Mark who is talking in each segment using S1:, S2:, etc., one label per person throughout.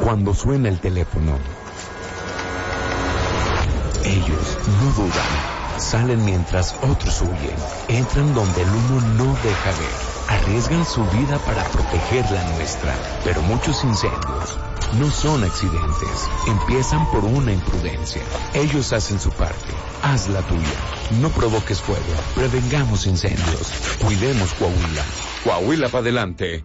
S1: Cuando suena el teléfono, ellos no dudan. Salen mientras otros huyen. Entran donde el humo no deja ver. Arriesgan su vida para proteger la nuestra. Pero muchos incendios no son accidentes. Empiezan por una imprudencia. Ellos hacen su parte. Haz la tuya. No provoques fuego. Prevengamos incendios. Cuidemos Coahuila. Coahuila para adelante.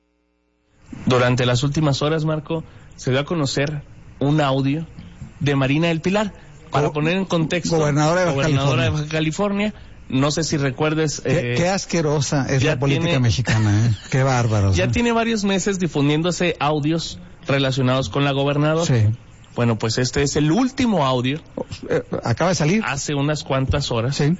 S2: Durante las últimas horas, Marco, se dio a conocer un audio de Marina del Pilar. Para poner en contexto,
S3: gobernadora
S2: de Baja California. No sé si recuerdes...
S3: Qué asquerosa es la política mexicana, ¿eh? Qué bárbaros.
S2: Ya tiene varios meses difundiéndose audios relacionados con la gobernadora.
S3: Sí.
S2: Bueno, pues este es el último audio.
S3: Acaba de salir.
S2: Hace unas cuantas horas.
S3: Sí.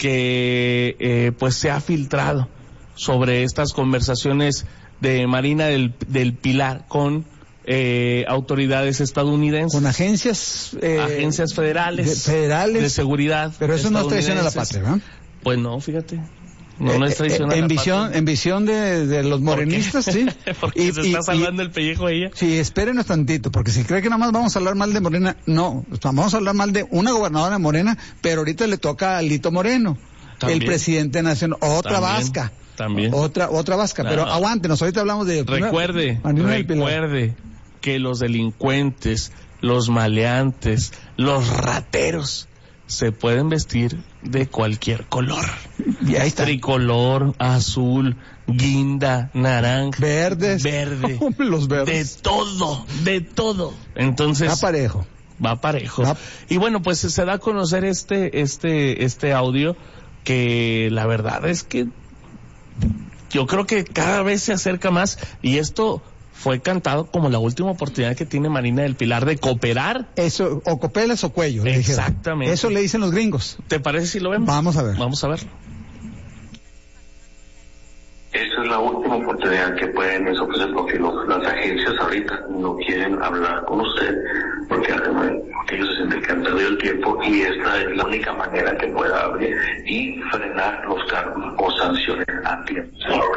S2: Que pues se ha filtrado sobre estas conversaciones de Marina del Pilar con... autoridades estadounidenses,
S3: con agencias
S2: federales de seguridad,
S3: pero eso no es traición a la patria, ¿no?
S2: Pues no, fíjate, no es traición a la patria.
S3: En visión de los morenistas, sí.
S2: Porque se está salvando el pellejo ella.
S3: Sí, espérenos tantito, porque si cree que nada más vamos a hablar mal de Morena, no, vamos a hablar mal de una gobernadora de Morena, pero ahorita le toca a Lito Moreno, también, el presidente nacional, otra vasca.
S2: También.
S3: Otra vasca, pero aguántenos, ahorita hablamos de...
S2: Recuerde que los delincuentes, los maleantes, los rateros se pueden vestir de cualquier color.
S3: Y ahí está.
S2: Tricolor, azul, guinda, naranja,
S3: verde.
S2: Los verdes. De todo. Entonces... Va parejo. Y bueno, pues se da a conocer este audio que la verdad es que yo creo que cada vez se acerca más y esto fue cantado como la última oportunidad que tiene Marina del Pilar de cooperar.
S3: Eso, o copelas o cuello.
S2: Exactamente.
S3: Eso le dicen los gringos.
S2: ¿Te parece si lo vemos?
S3: Vamos a ver.
S2: Vamos a verlo.
S4: Esa es la última oportunidad que pueden ofrecer porque las agencias ahorita no quieren hablar con usted porque ellos se sienten que han perdido el tiempo y esta es la única manera que pueda abrir y frenar los cargos o sanciones a tiempo.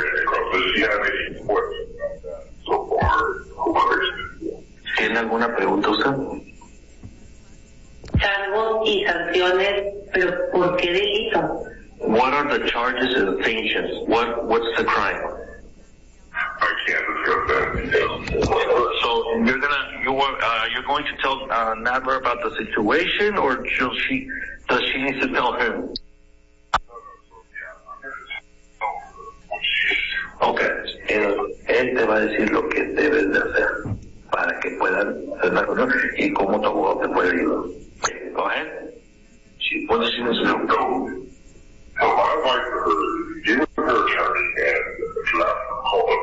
S4: ¿Tiene alguna pregunta usted?
S5: Cargos y sanciones, pero ¿por qué delito?
S4: What are the charges and sanctions? What's the crime?
S6: I can't discuss that.
S4: So you're going to tell Nadler about the situation, or does she need to tell him? Okay, él te va a decir lo que debes de hacer para que puedan hacer la reunión y cómo tu abogado te puede ayudar. Go ahead. What does she need to do?
S6: So I'd like for her to get with her attorney and draft call a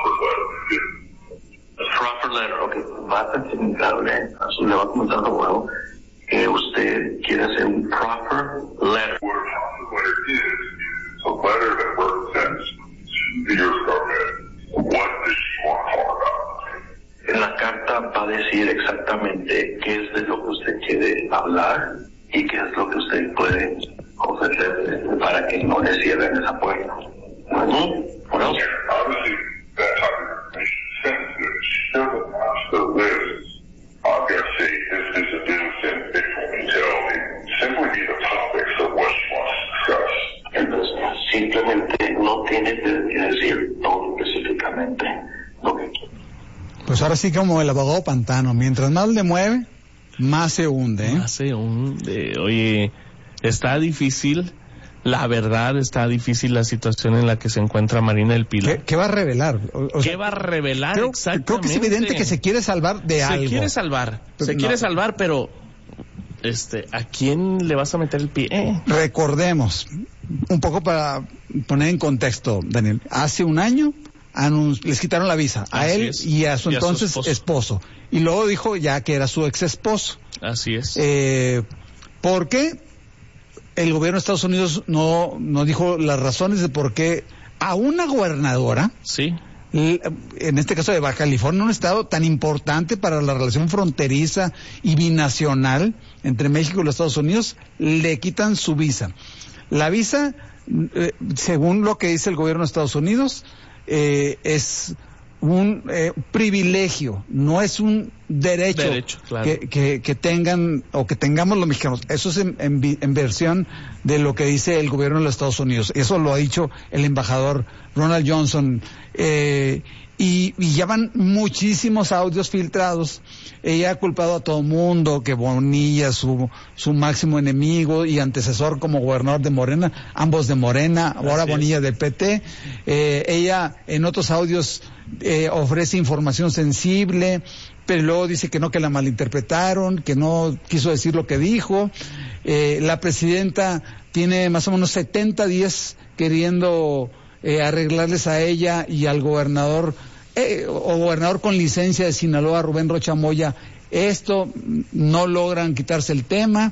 S4: proffer letter. Okay. Va a certificarle, le va a comentar al abogado que usted quiere hacer un proffer letter.
S6: What a proffer letter is a letter that represents the U.S. government. What does she want to talk about?
S4: En la carta va a decir exactamente qué es de lo que usted quiere hablar y qué es lo que usted puede ofrecer para que no le cierren esa puerta. What else?
S6: Obviously, that type of information is sensitive. She doesn't have to list, I'm going to say, this is a business in detail. Simply be the topics of what she wants to discuss.
S4: Entonces, simplemente no tiene que decir todo específicamente lo que quiere.
S3: Pues ahora sí como el abogado pantano, mientras más le mueve, más se hunde.
S2: Más se hunde. Oye, está difícil, la verdad está difícil la situación en la que se encuentra Marina del Pilar.
S3: ¿Qué va a revelar?
S2: ¿Qué va a revelar exactamente?
S3: Creo que es evidente que se quiere salvar de algo.
S2: Se quiere salvar, pero ¿a quién le vas a meter el pie?
S3: Recordemos, un poco para poner en contexto, Daniel, hace un año les quitaron la visa a él y a su entonces esposo. Y luego dijo ya que era su ex esposo.
S2: Así es.
S3: ¿Por qué el gobierno de Estados Unidos no dijo las razones de por qué a una gobernadora,
S2: sí,
S3: en este caso de Baja California, un estado tan importante para la relación fronteriza y binacional entre México y los Estados Unidos, le quitan su visa? La visa, según lo que dice el gobierno de Estados Unidos, es un privilegio, no es un derecho claro, que tengan o que tengamos los mexicanos. Eso es en versión de lo que dice el gobierno de los Estados Unidos. Eso lo ha dicho el embajador Ronald Johnson. Y ya van muchísimos audios filtrados. Ella ha culpado a todo mundo, que Bonilla, su máximo enemigo y antecesor como gobernador de Morena, ambos de Morena, ahora Bonilla del PT. Ella en otros audios ofrece información sensible, pero luego dice que no, que la malinterpretaron, que no quiso decir lo que dijo. La presidenta tiene más o menos 70 días queriendo arreglarles a ella y al gobernador o gobernador con licencia de Sinaloa, Rubén Rocha Moya, esto, no logran quitarse el tema.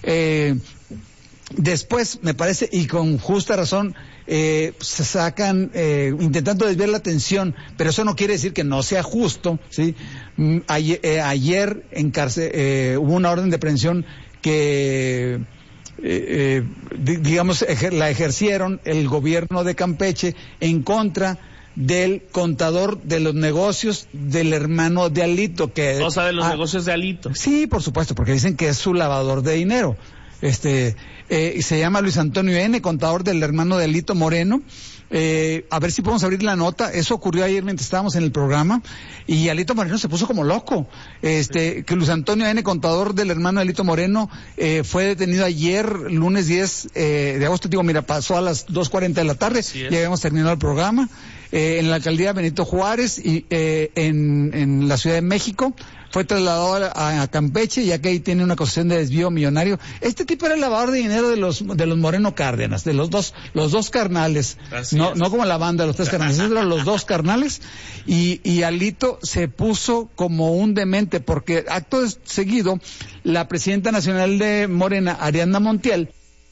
S3: Después, me parece, y con justa razón, se sacan, intentando desviar la atención, pero eso no quiere decir que no sea justo, ¿sí? Ayer hubo una orden de aprehensión que digamos, la ejercieron el gobierno de Campeche en contra del contador de los negocios del hermano de Alito, de los
S2: negocios de Alito.
S3: Sí, por supuesto, porque dicen que es su lavador de dinero. Se llama Luis Antonio N., contador del hermano de Alito Moreno. A ver si podemos abrir la nota. Eso ocurrió ayer mientras estábamos en el programa y Alito Moreno se puso como loco. Que Luis Antonio N., contador del hermano de Alito Moreno, fue detenido ayer, lunes 10 de agosto. Pasó a las 2:40 de la tarde. Ya habíamos terminado el programa. En la alcaldía Benito Juárez y en la Ciudad de México. Fue trasladado a Campeche, ya que ahí tiene una acusación de desvío millonario. Este tipo era el lavador de dinero de los Moreno Cárdenas, de los dos carnales, no como la banda de los tres carnales, eran los dos carnales, y Alito se puso como un demente, porque acto seguido, la presidenta nacional de Morena, Ariadna Montiel,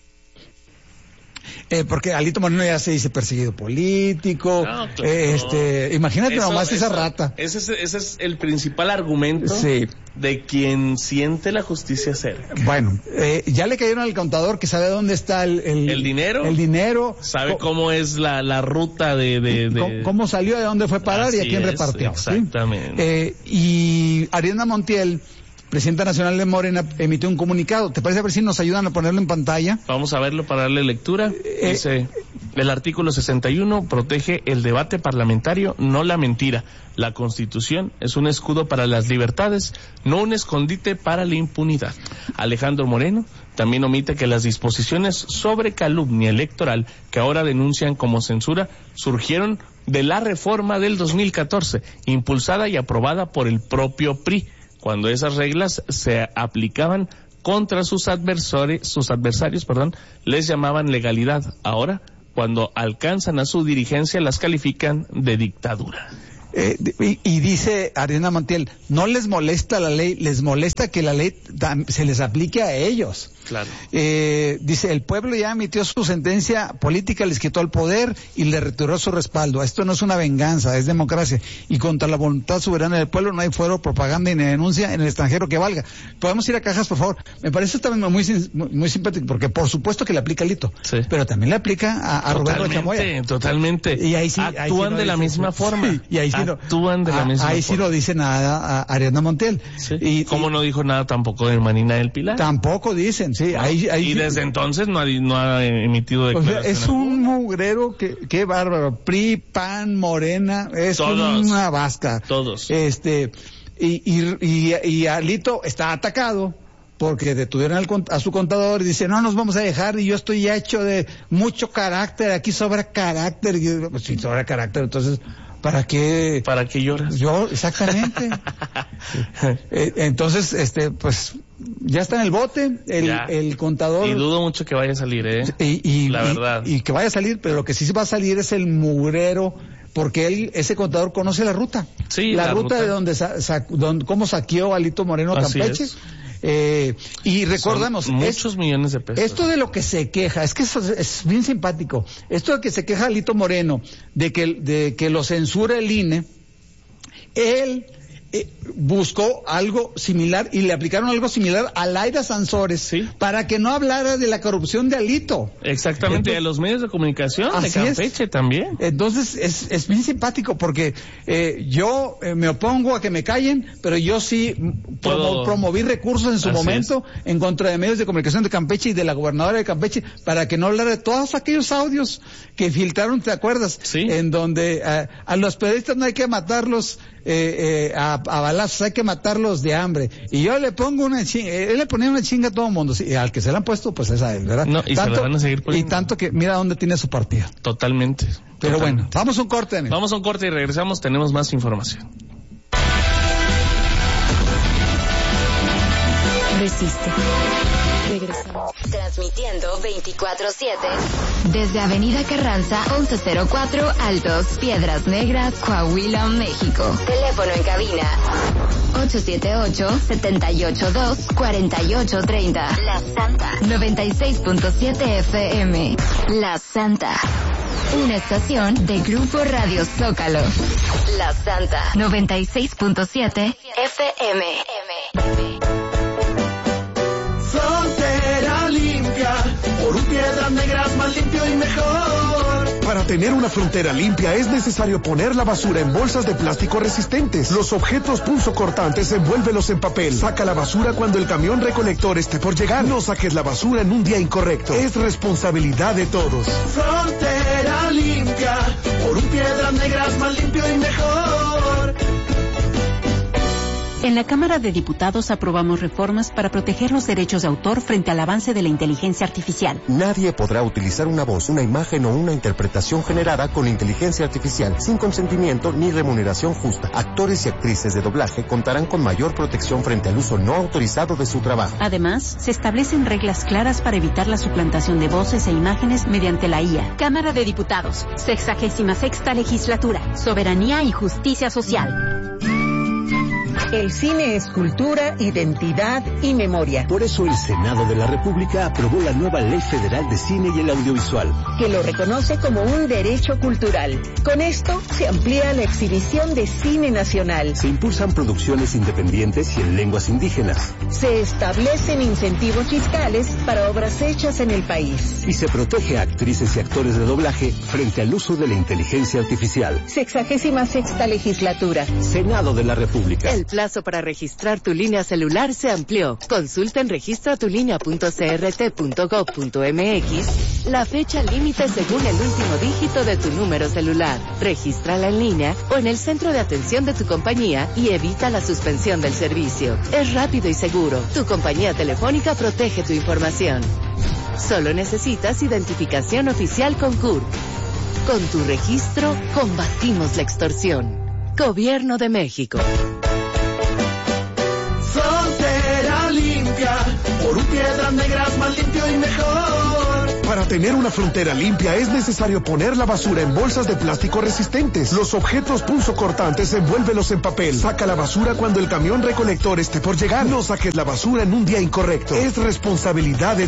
S3: porque Alito Moreno ya se dice perseguido político, imagínate nomás esa rata.
S2: Ese es el principal argumento de quien siente la justicia cerca.
S3: Bueno, ya le cayeron al contador que sabe dónde está el dinero. El dinero.
S2: Sabe cómo es la ruta de...
S3: Cómo salió, de dónde fue a parar y a quién repartió.
S2: Exactamente.
S3: ¿Sí? Y Ariadna Montiel, presidenta nacional de Morena, emitió un comunicado. ¿Te parece a ver si nos ayudan a ponerlo en pantalla?
S2: Vamos a verlo para darle lectura. Dice, el artículo 61 protege el debate parlamentario, no la mentira. La Constitución es un escudo para las libertades, no un escondite para la impunidad. Alejandro Moreno también omite que las disposiciones sobre calumnia electoral que ahora denuncian como censura surgieron de la reforma del 2014, impulsada y aprobada por el propio PRI, cuando esas reglas se aplicaban contra sus adversarios, les llamaban legalidad. Ahora, cuando alcanzan a su dirigencia, las califican de dictadura.
S3: Y dice Ariadna Montiel, no les molesta la ley, les molesta que la ley se les aplique a ellos.
S2: Claro.
S3: Dice, el pueblo ya emitió su sentencia política, les quitó el poder y le retiró su respaldo. Esto no es una venganza, es democracia. Y contra la voluntad soberana del pueblo no hay fuero, propaganda ni denuncia en el extranjero que valga. ¿Podemos ir a cajas, por favor? Me parece también muy simpático, porque por supuesto que le aplica a Alito, pero también le aplica a Roberto Chamoya.
S2: Totalmente.
S3: Y ahí sí,
S2: actúan de la misma forma.
S3: Sí, y ahí sí
S2: actúan de la misma forma.
S3: Ahí sí no dice nada a Ariadna Montiel.
S2: Sí. Y ¿cómo no dijo nada tampoco de Marina del Pilar?
S3: Tampoco dicen, sí.
S2: No. Y desde entonces no ha emitido declaración.
S3: Es un mugrero, qué bárbaro. PRI, PAN, Morena, es todos, una vasca.
S2: Todos.
S3: Y Alito está atacado porque detuvieron a su contador y dice, no nos vamos a dejar, y yo estoy ya hecho de mucho carácter, aquí sobra carácter. Y, pues, si sobra carácter, entonces... ¿Para qué
S2: lloras?
S3: Exactamente. Entonces, pues, ya está en el bote, el contador.
S2: Y dudo mucho que vaya a salir, la verdad.
S3: Y que vaya a salir, pero lo que sí va a salir es el mugrero, porque ese contador conoce la ruta.
S2: Sí,
S3: la ruta de donde cómo saqueó Alito Moreno a Campeche. Y recordamos,
S2: muchos millones de pesos.
S3: Esto de lo que se queja, es que eso es bien simpático. Esto de que se queja Alito Moreno, de que lo censura el INE, él buscó algo similar y le aplicaron algo similar a Laida Sansores para que no hablara de la corrupción de Alito.
S2: Exactamente, a los medios de comunicación de Campeche también.
S3: Entonces es bien simpático porque yo me opongo a que me callen, pero yo sí promoví recursos en su momento en contra de medios de comunicación de Campeche y de la gobernadora de Campeche para que no hablara de todos aquellos audios que filtraron, ¿te acuerdas?
S2: Sí.
S3: En donde a los periodistas no hay que matarlos a balazos, hay que matarlos de hambre. Y yo le pongo él le ponía una chinga a todo el mundo, y al que se le han puesto, pues es a él, ¿verdad?
S2: No, y tanto, se la van a seguir poniendo.
S3: Y tanto que mira dónde tiene su partida.
S2: Totalmente.
S3: Pero bueno, vamos a un corte, Daniel.
S2: Vamos a un corte y regresamos, tenemos más información.
S7: Resiste. Regresamos. Transmitiendo 24/7 desde Avenida Carranza 1104 Altos, Piedras Negras, Coahuila, México. Teléfono en cabina 878-782-4830. La Santa 96.7 FM. La Santa. Una estación de Grupo Radio Zócalo. La Santa 96.7 FM.
S8: Frontera limpia, por un Piedras Negras más limpio y mejor.
S9: Para tener una frontera limpia es necesario poner la basura en bolsas de plástico resistentes. Los objetos punzocortantes envuélvelos en papel. Saca la basura cuando el camión recolector esté por llegar. No saques la basura en un día incorrecto. Es responsabilidad de todos.
S8: Frontera limpia, por un Piedras Negras más limpio y mejor.
S10: En la Cámara de Diputados aprobamos reformas para proteger los derechos de autor frente al avance de la inteligencia artificial.
S11: Nadie podrá utilizar una voz, una imagen o una interpretación generada con inteligencia artificial sin consentimiento ni remuneración justa. Actores y actrices de doblaje contarán con mayor protección frente al uso no autorizado de su trabajo.
S10: Además, se establecen reglas claras para evitar la suplantación de voces e imágenes mediante la IA. Cámara de Diputados, 66ª Legislatura, Soberanía y Justicia Social.
S12: El cine es cultura, identidad y memoria.
S13: Por eso el Senado de la República aprobó la nueva Ley Federal de Cine y el Audiovisual,
S12: que lo reconoce como un derecho cultural. Con esto se amplía la exhibición de cine nacional.
S13: Se impulsan producciones independientes y en lenguas indígenas.
S12: Se establecen incentivos fiscales para obras hechas en el país.
S13: Y se protege a actrices y actores de doblaje frente al uso de la inteligencia artificial.
S12: 66ª Legislatura.
S13: Senado de la República.
S14: El plazo para registrar tu línea celular se amplió. Consulta en registratulinea.crt.gov.mx la fecha límite según el último dígito de tu número celular. Regístrala en línea o en el centro de atención de tu compañía y evita la suspensión del servicio. Es rápido y seguro. Tu compañía telefónica protege tu información. Solo necesitas identificación oficial con CURP. Con tu registro, combatimos la extorsión. Gobierno de México.
S8: Frontera limpia, por un Piedras Negras más limpio y mejor.
S9: Para tener una frontera limpia es necesario poner la basura en bolsas de plástico resistentes. Los objetos punzocortantes envuélvelos en papel. Saca la basura cuando el camión recolector esté por llegar. No saques la basura en un día incorrecto. Es responsabilidad de